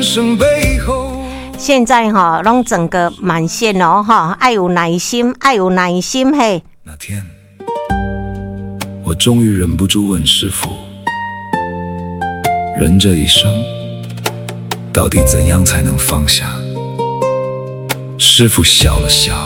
生背后。 现在拢整个满线哦爱有耐心，爱有耐心嘿。 那天，我终于忍不住问师父：人这一生，到底怎样才能放下？师父笑了笑，